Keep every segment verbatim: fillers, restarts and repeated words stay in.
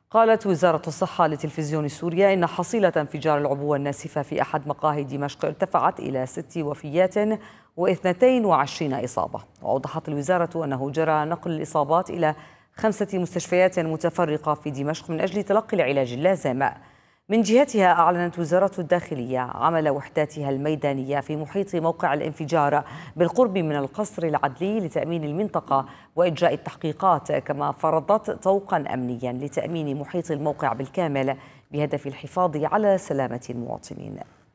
قالت وزارة الصحة لتلفزيون سوريا إن حصيلة انفجار العبوة الناسفة في أحد مقاهي دمشق ارتفعت إلى ست وفيات واثنتين وعشرين إصابة. وأوضحت الوزارة أنه جرى نقل الإصابات إلى خمسة مستشفيات متفرقة في دمشق من أجل تلقي العلاج اللازم. من جهتها أعلنت وزارة الداخلية عمل وحداتها الميدانية في محيط موقع الانفجار بالقرب من القصر العدلي لتأمين المنطقة وإجراء التحقيقات، كما فرضت طوقا أمنيا لتأمين محيط الموقع بالكامل بهدف الحفاظ على سلامة المواطنين.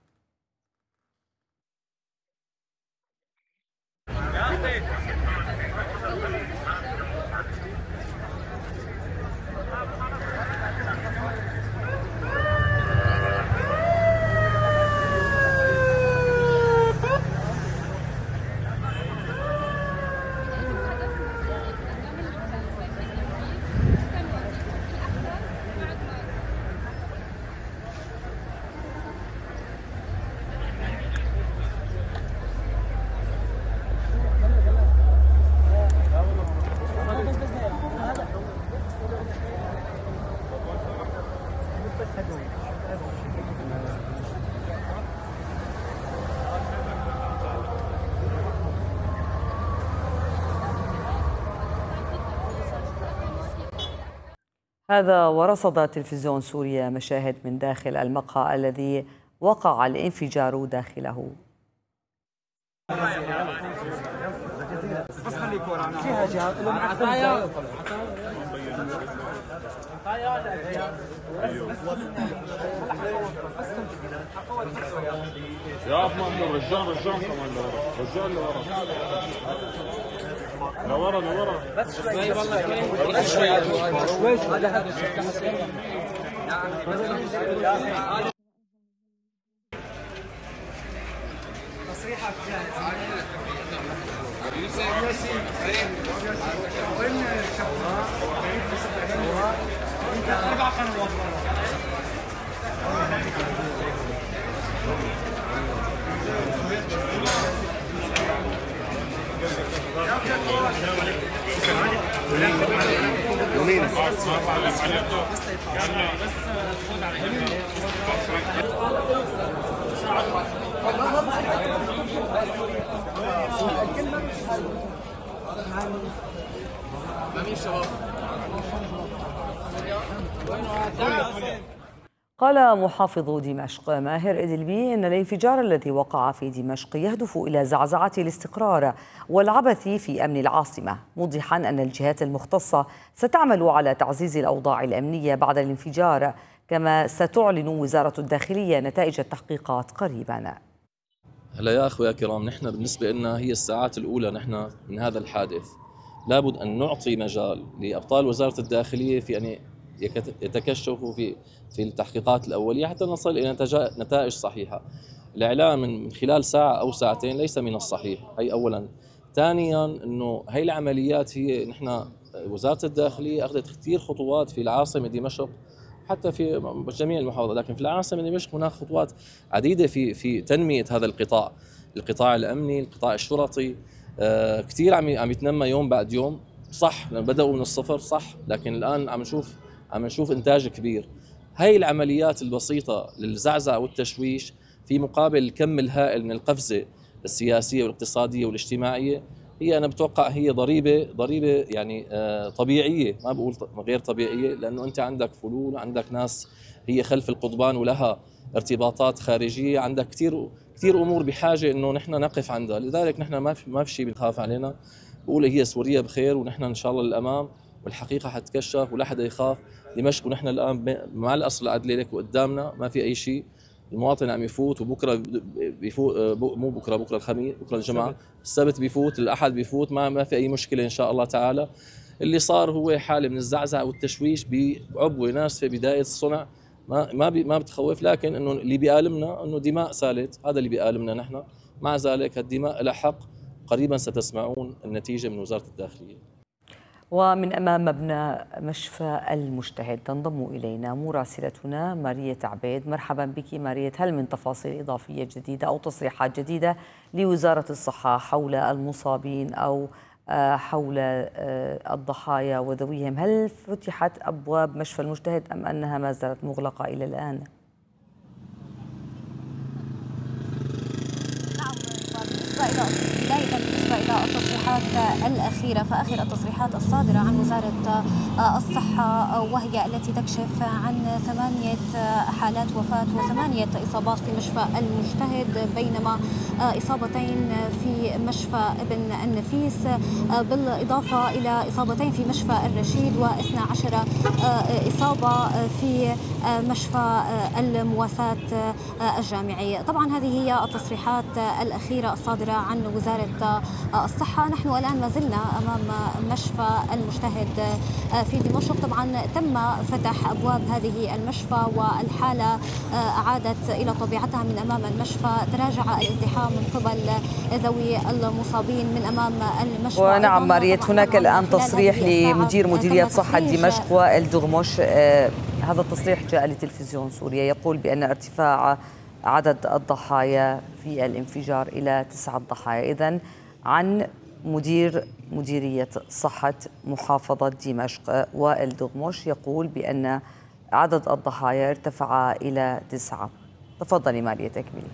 هذا ورصد تلفزيون سوريا مشاهد من داخل المقهى الذي وقع الانفجار داخله. يا ابو مأمور رجعنا رجعنا كمان لورا رجعنا لورا لورا لورا بس شوي والله بس شوي شوي هذا تصريحك جاهز وين الشباب انت اربع قنوات قال محافظ دمشق ماهر إدلبي إن الانفجار الذي وقع في دمشق يهدف إلى زعزعة الاستقرار والعبث في أمن العاصمة، موضحا أن الجهات المختصة ستعمل على تعزيز الأوضاع الأمنية بعد الانفجار، كما ستعلن وزارة الداخلية نتائج التحقيقات قريبا. هلا يا أخوة يا كرام، نحن بالنسبة لنا هي الساعات الأولى نحن من هذا الحادث، لابد أن نعطي مجال لأبطال وزارة الداخلية في أن يتكشفوا في في التحقيقات الأولية حتى نصل إلى نتائج صحيحة. الإعلام من خلال ساعة أو ساعتين ليس من الصحيح، هي أولا. ثانيا أنه هي العمليات هي نحن وزارة الداخلية أخذت كثير خطوات في العاصمة دمشق حتى في جميع المحافظات، لكن في العاصمة دمشق هناك خطوات عديدة في في تنمية هذا القطاع، القطاع الأمني، القطاع الشرطي، آه كثير عم عم يتنمى يوم بعد يوم. صح بدأوا من الصفر صح، لكن الآن عم نشوف عم نشوف إنتاج كبير. هاي العمليات البسيطة للزعزعة والتشويش في مقابل الكم الهائل من القفزة السياسية والاقتصادية والاجتماعية، هي أنا بتوقع هي ضريبة ضريبة يعني آه طبيعية، ما بقول غير طبيعية، لأنه أنت عندك فلول، عندك ناس هي خلف القضبان ولها ارتباطات خارجية، عندك كثير كثير أمور بحاجة إنه نحن نقف عندها. لذلك نحن ما في ما في شيء بنخاف علينا، بقول هي سوريا بخير ونحن إن شاء الله للأمام والحقيقة حتكشف ولا حدا يخاف. دمشق ونحن الآن مع الأصل العدلي لك وقدامنا، ما في أي شيء. المواطن عم يفوت، وبكرة بيفوت، مو بكرة بكرة الخميس، بكرة الجمعة، السبت بيفوت، الأحد بيفوت، ما ما في أي مشكلة إن شاء الله تعالى. اللي صار هو حالة من الزعزعة والتشويش بعبوة ناسفة بداية الصنع، ما ما بي ما بتخوف، لكن إنه اللي بيألمنا إنه دماء سالت، هذا اللي بيألمنا نحن. مع ذلك الدماء لها حق، قريبا ستسمعون النتيجة من وزارة الداخلية. ومن أمام مبنى مشفى المجتهد تنضم إلينا مراسلتنا مارية عبيد. مرحبا بك مارية، هل من تفاصيل إضافية جديدة أو تصريحات جديدة لوزارة الصحة حول المصابين أو حول الضحايا وذويهم. هل فتحت أبواب مشفى المجتهد أم أنها ما زالت مغلقة إلى الآن؟ بداية بالنسبة إلى التصريحات الأخيرة، فآخر التصريحات الصادرة عن وزارة الصحة وهي التي تكشف عن ثمانية حالات وفاة وثمانية إصابات في مشفى المجتهد، بينما إصابتين في مشفى ابن النفيس، بالإضافة إلى إصابتين في مشفى الرشيد واثنى عشر إصابة في مشفى المواساة الجامعي. طبعا هذه هي التصريحات الأخيرة الصادرة عن وزارة الصحة. نحن الآن ما زلنا أمام مشفى المجتهد في دمشق. طبعا تم فتح أبواب هذه المشفى والحالة عادت إلى طبيعتها من أمام المشفى. تراجع الازدحام من قبل ذوي المصابين من أمام المشفى. ونعم ماريت، هناك الآن تصريح لمدير مديرية صحة دمشق وائل دغمش، هذا التصريح جاء لتلفزيون سوريا، يقول بأن ارتفاع عدد الضحايا في الانفجار إلى تسعة ضحايا. إذن عن مدير مديرية صحة محافظة دمشق وائل دغمش يقول بأن عدد الضحايا ارتفع إلى تسعة. تفضلي ماريا تكملي.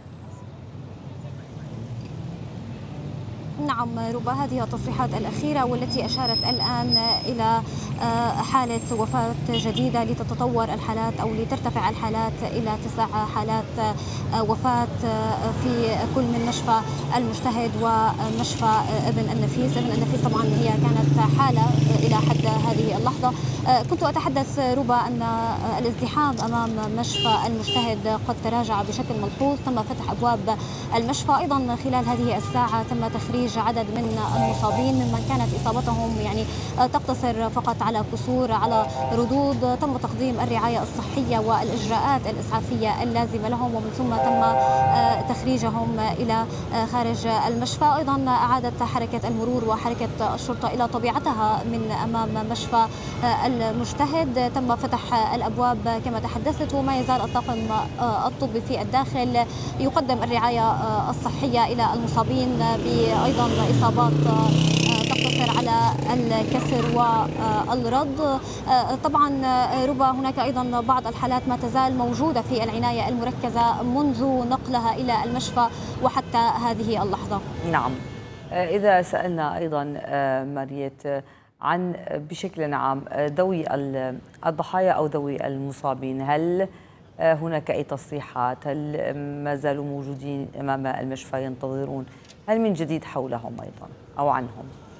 نعم ربا، هذه التصريحات الأخيرة والتي أشارت الآن إلى حالة وفاة جديدة لتتطور الحالات أو لترتفع الحالات إلى تسع حالات وفاة في كل من مشفى المجتهد ومشفى ابن النفيس. ابن النفيس طبعا هي كانت حالة إلى حد هذه اللحظة. كنت أتحدث ربا أن الازدحام أمام مشفى المجتهد قد تراجع بشكل ملحوظ. تم فتح أبواب المشفى. أيضا خلال هذه الساعة تم تخريج عدد من المصابين ممن كانت إصابتهم يعني تقتصر فقط على كسور على ردود. تم تقديم الرعاية الصحية والإجراءات الإسعافية اللازمة لهم، ومن ثم تم تخريجهم إلى خارج المشفى. أيضا أعادت حركة المرور وحركة الشرطة إلى طبيعتها من أمام مشفى المجتهد. تم فتح الأبواب كما تحدثت، وما يزال الطاقم الطبي في الداخل يقدم الرعاية الصحية إلى المصابين بأيضا إصابات تقتصر على الكسر والرد. طبعا ربما هناك أيضا بعض الحالات ما تزال موجودة في العناية المركزة منذ نقلها إلى المشفى وحتى هذه اللحظة. نعم، إذا سألنا أيضا ماريت عن بشكل عام ذوي الضحايا أو ذوي المصابين، هل هناك أي تصريحات؟ هل ما زالوا موجودين أمام المشفى ينتظرون؟ هل من جديد حولهم أيضا أو عنهم؟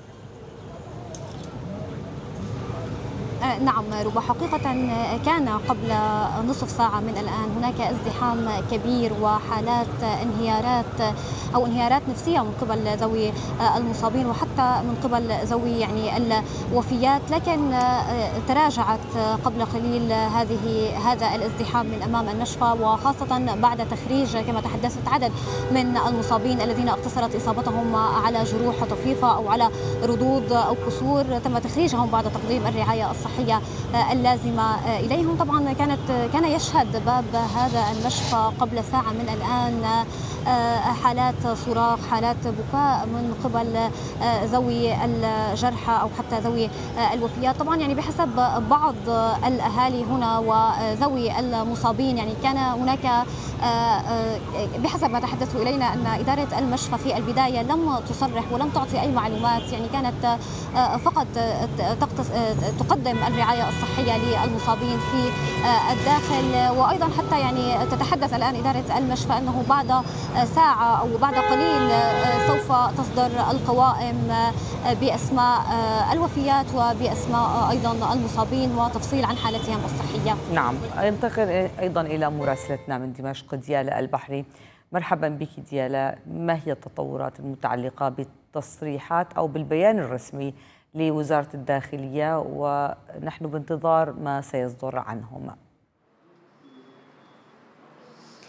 نعم ربما حقيقة كان قبل نصف ساعة من الآن هناك ازدحام كبير وحالات انهيارات أو انهيارات نفسية من قبل ذوي المصابين وحتى من قبل ذوي يعني الوفيات، لكن تراجعت قبل قليل هذه هذا الازدحام من أمام المشفى، وخاصة بعد تخريج كما تحدثت عدد من المصابين الذين اقتصرت إصابتهم على جروح طفيفة أو على ردود أو كسور. تم تخريجهم بعد تقديم الرعاية الصحية اللازمة إليهم. طبعا كانت كان يشهد باب هذا المشفى قبل ساعة من الآن حالات صراخ، حالات بكاء من قبل ذوي الجرحى أو حتى ذوي الوفيات. طبعا يعني بحسب بعض الأهالي هنا وذوي المصابين يعني كان هناك بحسب ما تحدثوا إلينا أن إدارة المشفى في البداية لم تصرح ولم تعطي أي معلومات، يعني كانت فقط تقدم الرعاية الصحية للمصابين في الداخل. وأيضا حتى يعني تتحدث الآن إدارة المشفى أنه بعد ساعة أو بعد قليل سوف تصدر القوائم بأسماء الوفيات وبأسماء أيضا المصابين وتفصيل عن حالتهم الصحية. نعم، ينتقل أيضا إلى مراسلتنا من دمشق ديالا البحري. مرحبا بك ديالا، ما هي التطورات المتعلقة بالتصريحات أو بالبيان الرسمي لوزارة الداخلية ونحن بانتظار ما سيصدر عنهم؟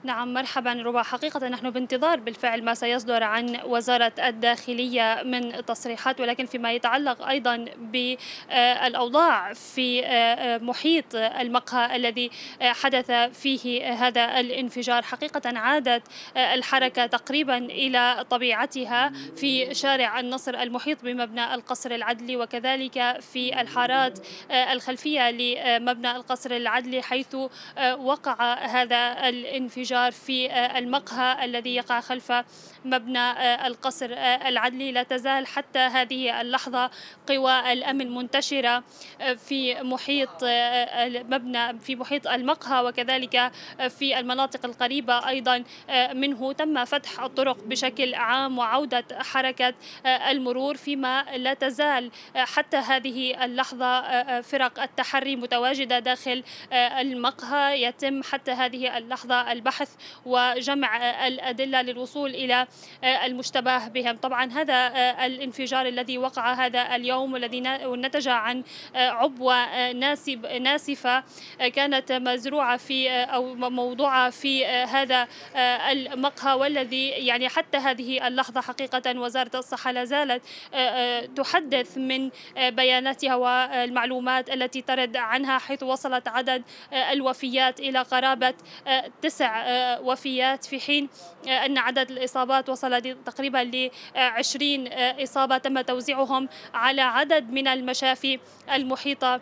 نعم مرحبا ربا. حقيقة نحن بانتظار بالفعل ما سيصدر عن وزارة الداخلية من تصريحات، ولكن فيما يتعلق أيضا بالأوضاع في محيط المقهى الذي حدث فيه هذا الانفجار، حقيقة عادت الحركة تقريبا إلى طبيعتها في شارع النصر المحيط بمبنى القصر العدلي، وكذلك في الحارات الخلفية لمبنى القصر العدلي حيث وقع هذا الانفجار في المقهى الذي يقع خلف مبنى القصر العدلي. لا تزال حتى هذه اللحظة قوى الأمن منتشرة في محيط المبنى، في محيط المقهى، وكذلك في المناطق القريبة أيضا منه. تم فتح الطرق بشكل عام وعودة حركة المرور، فيما لا تزال حتى هذه اللحظة فرق التحري متواجدة داخل المقهى. يتم حتى هذه اللحظة البحث وجمع الأدلة للوصول إلى المشتبه بهم. طبعا هذا الانفجار الذي وقع هذا اليوم والذي نتج عن عبوة ناسفة كانت مزروعة في أو موضوعة في هذا المقهى، والذي يعني حتى هذه اللحظة حقيقة وزارة الصحة لا زالت تحدث من بياناتها والمعلومات التي ترد عنها، حيث وصلت عدد الوفيات إلى قرابة تسع وفيات، في حين أن عدد الإصابات وصل تقريبا لعشرين إصابة تم توزيعهم على عدد من المشافي المحيطة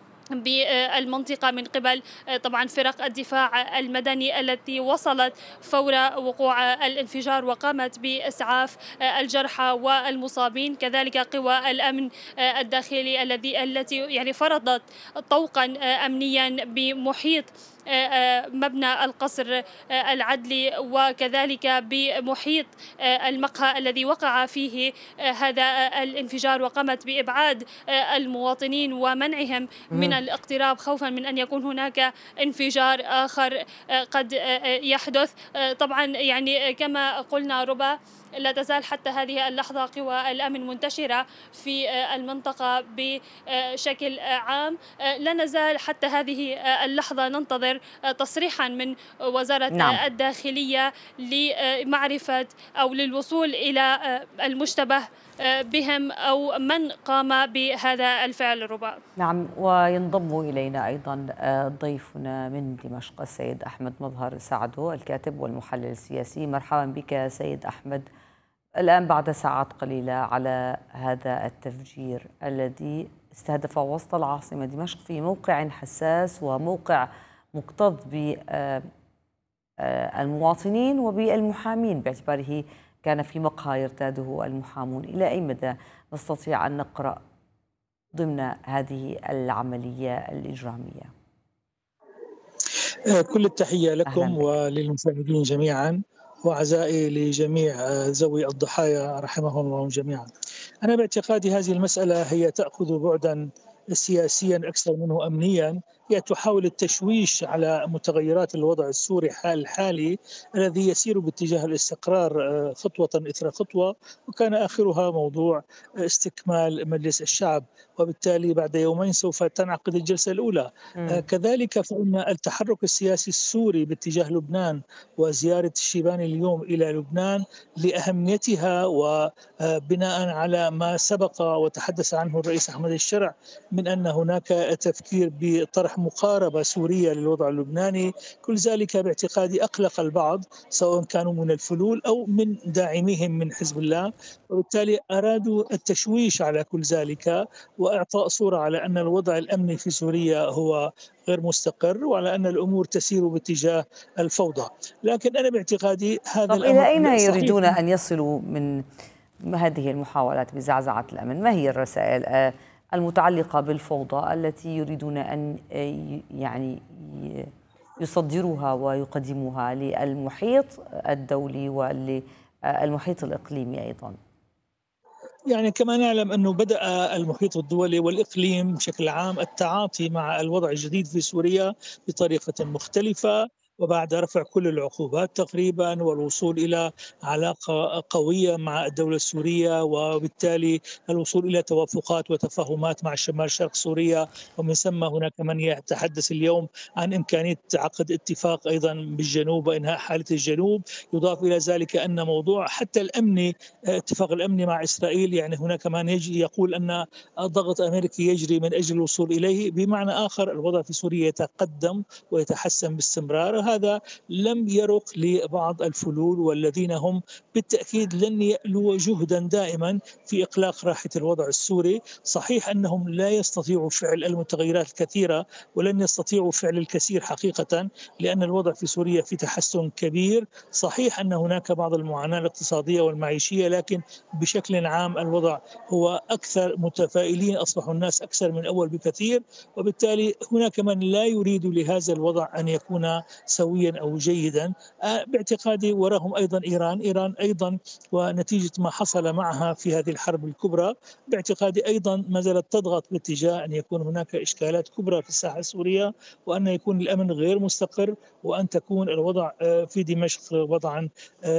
بالمنطقة من قبل طبعا فرق الدفاع المدني التي وصلت فور وقوع الانفجار وقامت بإسعاف الجرحى والمصابين. كذلك قوى الأمن الداخلي الذي التي يعني فرضت طوقا أمنيا بمحيط مبنى القصر العدلي وكذلك بمحيط المقهى الذي وقع فيه هذا الانفجار، وقامت بإبعاد المواطنين ومنعهم من الاقتراب خوفا من أن يكون هناك انفجار آخر قد يحدث. طبعا يعني كما قلنا ربا لا تزال حتى هذه اللحظة قوى الأمن منتشرة في المنطقة بشكل عام. لا نزال حتى هذه اللحظة ننتظر تصريحا من وزارة نعم. الداخلية لمعرفة أو للوصول إلى المشتبه بهم أو من قام بهذا الفعل ربا. نعم، وينضم إلينا أيضا ضيفنا من دمشق السيد أحمد مظهر سعدو الكاتب والمحلل السياسي. مرحبا بك سيد أحمد. الآن بعد ساعات قليلة على هذا التفجير الذي استهدف وسط العاصمة دمشق في موقع حساس وموقع مكتظ بالمواطنين وبالمحامين، باعتباره كان في مقهى يرتاده المحامون. إلى أي مدى نستطيع أن نقرأ ضمن هذه العملية الإجرامية؟ كل التحية لكم وللمشاهدين جميعا، وعزائي لجميع ذوي الضحايا رحمهم الله جميعا. أنا باعتقادي هذه المسألة هي تأخذ بعدا سياسيا أكثر منه أمنيا، هي تحاول التشويش على متغيرات الوضع السوري حال الحالي الذي يسير باتجاه الاستقرار خطوة إثر خطوة، وكان آخرها موضوع استكمال مجلس الشعب، وبالتالي بعد يومين سوف تنعقد الجلسة الأولى. م. كذلك فإن التحرك السياسي السوري باتجاه لبنان وزيارة الشيباني اليوم إلى لبنان لأهميتها وبناء على ما سبق وتحدث عنه الرئيس أحمد الشرع من أن هناك تفكير بطرح مقاربة سورية للوضع اللبناني، كل ذلك باعتقادي أقلق البعض سواء كانوا من الفلول أو من داعميهم من حزب الله، وبالتالي أرادوا التشويش على كل ذلك وإعطاء صورة على أن الوضع الأمني في سوريا هو غير مستقر وعلى أن الأمور تسير باتجاه الفوضى. لكن أنا باعتقادي هذا طب إلى أين يريدون أن يصلوا من هذه المحاولات بزعزعة الأمن؟ ما هي الرسائل المتعلقة بالفوضى التي يريدون أن يعني يصدروها ويقدموها للمحيط الدولي وللمحيط الإقليمي أيضا؟ يعني كما نعلم أنه بدأ المحيط الدولي والإقليم بشكل عام التعاطي مع الوضع الجديد في سوريا بطريقة مختلفة، وبعد رفع كل العقوبات تقريبا والوصول إلى علاقة قوية مع الدولة السورية، وبالتالي الوصول إلى توافقات وتفاهمات مع شمال شرق سوريا. ومن ثم هناك من يتحدث اليوم عن إمكانية عقد اتفاق أيضا بالجنوب وإنهاء حالة الجنوب. يضاف إلى ذلك أن موضوع حتى الأمني، اتفاق الأمني مع إسرائيل، يعني هناك من يجي يقول أن الضغط الأمريكي يجري من أجل الوصول إليه. بمعنى آخر الوضع في سوريا يتقدم ويتحسن باستمرار. هذا لم يرق لبعض الفلول والذين هم بالتأكيد لن يألوا جهدا دائما في إقلاق راحة الوضع السوري. صحيح أنهم لا يستطيعوا فعل المتغيرات الكثيرة ولن يستطيعوا فعل الكثير حقيقة، لأن الوضع في سوريا في تحسن كبير. صحيح أن هناك بعض المعاناة الاقتصادية والمعيشية، لكن بشكل عام الوضع هو أكثر متفائلين، أصبحوا الناس أكثر من أول بكثير. وبالتالي هناك من لا يريد لهذا الوضع أن يكون سويا أو جيدا. باعتقادي وراهم أيضا إيران إيران أيضا، ونتيجة ما حصل معها في هذه الحرب الكبرى باعتقادي أيضا ما زالت تضغط باتجاه أن يكون هناك إشكالات كبرى في الساحة السورية، وأن يكون الأمن غير مستقر، وأن تكون الوضع في دمشق وضعا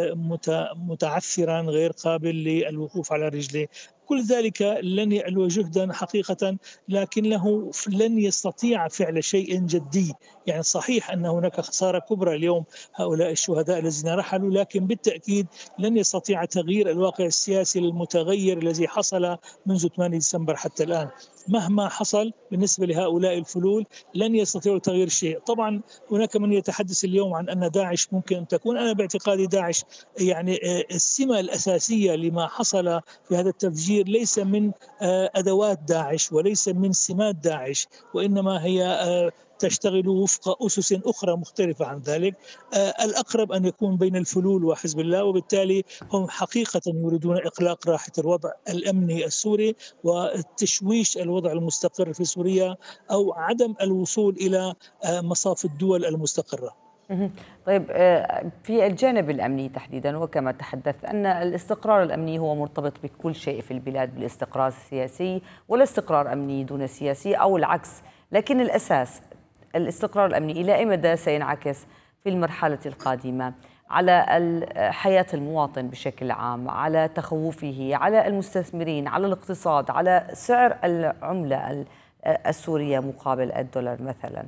متعثرا غير قابل للوقوف على رجليه. كل ذلك لن يعلو جهدا حقيقة، لكنه لن يستطيع فعل شيء جدي. يعني صحيح أن هناك خسارة كبرى اليوم هؤلاء الشهداء الذين رحلوا، لكن بالتأكيد لن يستطيع تغيير الواقع السياسي المتغير الذي حصل منذ ثمانية ديسمبر حتى الآن. مهما حصل بالنسبة لهؤلاء الفلول لن يستطيعوا تغيير شيء. طبعا هناك من يتحدث اليوم عن أن داعش ممكن أن تكون، أنا باعتقادي داعش يعني السمة الأساسية لما حصل في هذا التفجير ليس من أدوات داعش وليس من سمات داعش، وإنما هي تشتغل وفق أسس أخرى مختلفة عن ذلك. الأقرب أن يكون بين الفلول وحزب الله، وبالتالي هم حقيقة يريدون إقلاق راحة الوضع الأمني السوري وتشويش الوضع المستقر في سوريا، أو عدم الوصول إلى مصاف الدول المستقرة. طيب، في الجانب الأمني تحديدا، وكما تحدث أن الاستقرار الأمني هو مرتبط بكل شيء في البلاد، بالاستقرار السياسي، ولا استقرار أمني دون سياسي أو العكس، لكن الأساس الاستقرار الأمني إلى أي مدى سينعكس في المرحلة القادمة على حياة المواطن بشكل عام، على تخوفه، على المستثمرين، على الاقتصاد، على سعر العملة السورية مقابل الدولار مثلا؟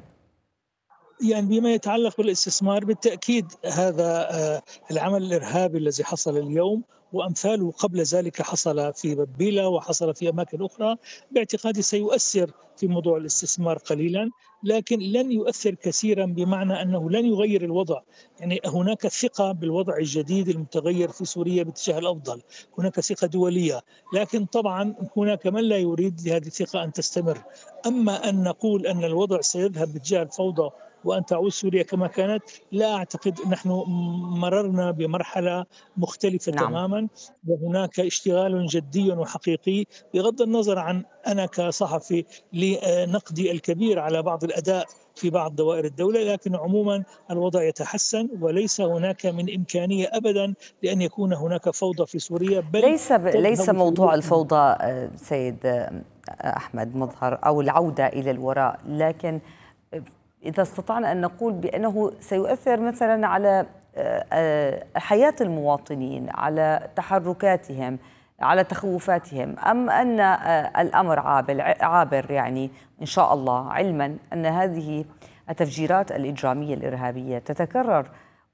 يعني بما يتعلق بالاستثمار بالتأكيد هذا العمل الإرهابي الذي حصل اليوم وأمثاله قبل ذلك حصل في ببيلة وحصل في أماكن أخرى، باعتقادي سيؤثر في موضوع الاستثمار قليلا، لكن لن يؤثر كثيرا، بمعنى أنه لن يغير الوضع. يعني هناك ثقة بالوضع الجديد المتغير في سوريا باتجاه الأفضل، هناك ثقة دولية، لكن طبعا هناك من لا يريد لهذه الثقة أن تستمر. أما أن نقول أن الوضع سيذهب باتجاه الفوضى وأن تعود سوريا كما كانت، لا أعتقد. نحن مررنا بمرحلة مختلفة نعم. تماما، وهناك اشتغال جدي وحقيقي بغض النظر عن أنا كصحفي لنقدي الكبير على بعض الأداء في بعض دوائر الدولة، لكن عموما الوضع يتحسن، وليس هناك من إمكانية أبدا لأن يكون هناك فوضى في سوريا. بل ليس ب... ليس موضوع الفوضى سيد أحمد مظهر أو العودة إلى الوراء، لكن إذا استطعنا أن نقول بأنه سيؤثر مثلا على حياة المواطنين، على تحركاتهم، على تخوفاتهم، أم أن الأمر عابر عابر يعني إن شاء الله، علما أن هذه التفجيرات الإجرامية الإرهابية تتكرر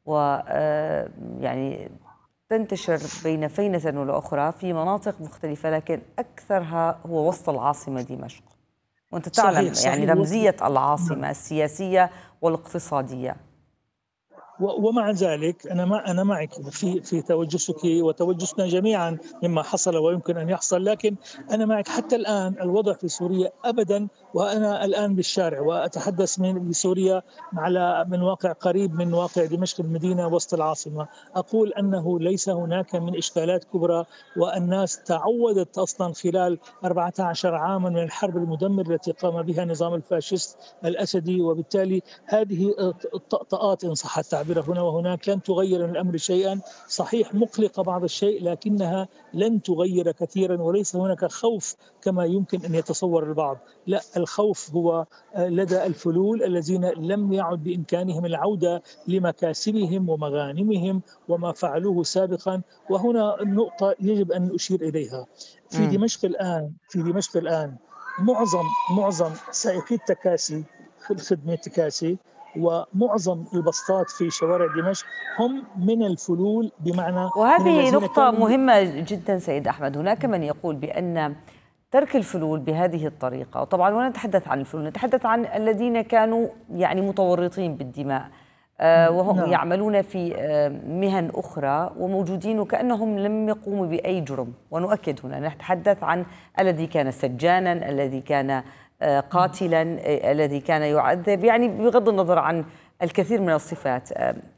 ويعني تنتشر بين فينة والأخرى في مناطق مختلفة، لكن أكثرها هو وسط العاصمة دمشق، وأنت تعلم صحيح صحيح يعني رمزية العاصمة السياسية والاقتصادية. ومع ذلك أنا ما أنا معك في في توجسك وتوجسنا جميعا مما حصل ويمكن أن يحصل، لكن أنا معك حتى الآن الوضع في سوريا أبدا، وأنا الآن بالشارع وأتحدث من سوريا على من واقع قريب من واقع دمشق المدينة وسط العاصمة، أقول أنه ليس هناك من إشكالات كبرى، والناس تعودت أصلا خلال أربعة عشر عاما من الحرب المدمرة التي قام بها نظام الفاشيست الأسدي، وبالتالي هذه الطأطآت إن صح التعبير تعبر هنا وهناك لن تغير من الأمر شيئا. صحيح مقلقة بعض الشيء لكنها لن تغير كثيرا، وليس هناك خوف كما يمكن أن يتصور البعض. لا، الخوف هو لدى الفلول الذين لم يعد بإمكانهم العودة لمكاسبهم ومغانمهم وما فعلوه سابقا. وهنا النقطة يجب أن أشير إليها. في دمشق الآن في دمشق الآن معظم معظم سائقي التكاسي، خدمة التكاسي، ومعظم البسطات في شوارع دمشق هم من الفلول، بمعنى وهذه نقطة مهمة جدا سيد أحمد. هناك من يقول بأن ترك الفلول بهذه الطريقة، وطبعا ولا نتحدث عن الفلول، نتحدث عن الذين كانوا يعني متورطين بالدماء وهم نعم. يعملون في مهن أخرى وموجودين وكأنهم لم يقوموا بأي جرم. ونؤكد هنا نتحدث عن الذي كان سجانا، الذي كان قاتلا، الذي كان يعذب، يعني بغض النظر عن الكثير من الصفات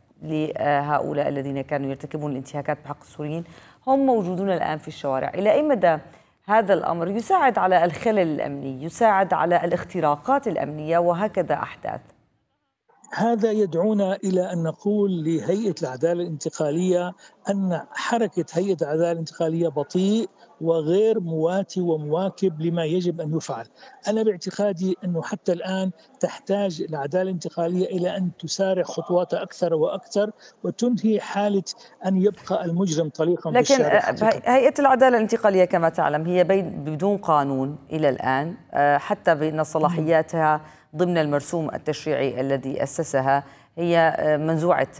لهؤلاء الذين كانوا يرتكبون الانتهاكات بحق السوريين، هم موجودون الآن في الشوارع. إلى أي مدى هذا الأمر يساعد على الخلل الأمني، يساعد على الاختراقات الأمنية وهكذا أحداث؟ هذا يدعونا إلى أن نقول لهيئة العدالة الانتقالية أن حركة هيئة العدالة الانتقالية بطيء وغير مواتي ومواكب لما يجب أن يفعل. أنا باعتقادي أنه حتى الآن تحتاج العدالة الانتقالية إلى أن تسارع خطواتها أكثر وأكثر وتنهي حالة أن يبقى المجرم طليقا لكن بالشارع. هيئة العدالة الانتقالية كما تعلم هي بدون قانون إلى الآن، حتى بأن صلاحياتها ضمن المرسوم التشريعي الذي أسسها هي منزوعة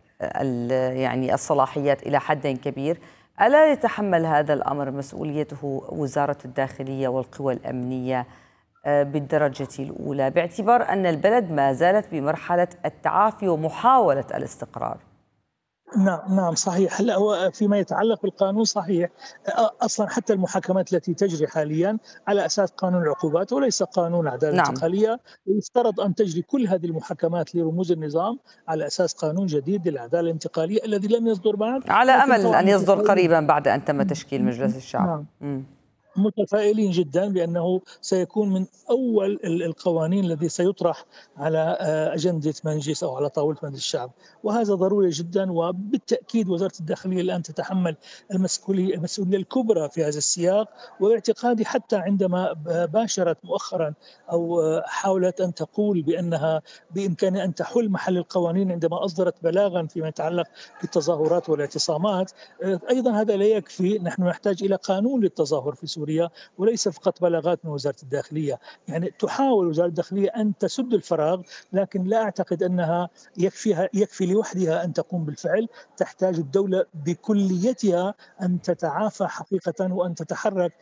يعني الصلاحيات إلى حد كبير. ألا يتحمل هذا الأمر مسؤوليته وزارة الداخلية والقوى الأمنية بالدرجة الأولى، باعتبار أن البلد ما زالت بمرحلة التعافي ومحاولة الاستقرار؟ نعم نعم صحيح. هلا هو فيما يتعلق بالقانون صحيح، اصلا حتى المحاكمات التي تجري حاليا على اساس قانون العقوبات وليس قانون العداله نعم. الانتقاليه، يفترض ان تجري كل هذه المحاكمات لرموز النظام على اساس قانون جديد للعداله الانتقاليه الذي لم يصدر بعد، على امل ان يصدر قريبا بعد ان تم تشكيل مجلس الشعب. نعم. متفائلين جدا بأنه سيكون من أول القوانين الذي سيطرح على أجندة مجلس أو على طاولة مجلس الشعب، وهذا ضروري جدا. وبالتأكيد وزارة الداخلية الآن تتحمل المسؤولية المسؤولية الكبرى في هذا السياق. واعتقادي حتى عندما باشرت مؤخرا أو حاولت أن تقول بأنها بإمكانها أن تحل محل القوانين عندما أصدرت بلاغا فيما يتعلق بالتظاهرات والاعتصامات، أيضا هذا لا يكفي. نحن نحتاج إلى قانون للتظاهر في سوريا وليس فقط بلاغات من وزارة الداخلية. يعني تحاول وزارة الداخلية أن تسد الفراغ، لكن لا أعتقد أنها يكفيها يكفي لوحدها أن تقوم بالفعل. تحتاج الدولة بكليتها أن تتعافى حقيقة وأن تتحرك